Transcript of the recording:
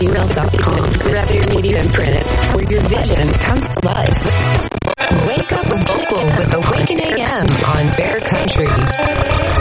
BeReal.com, Revenue Media and Print, where your vision comes to life. Wake up local with Awaken AM on Bear Country.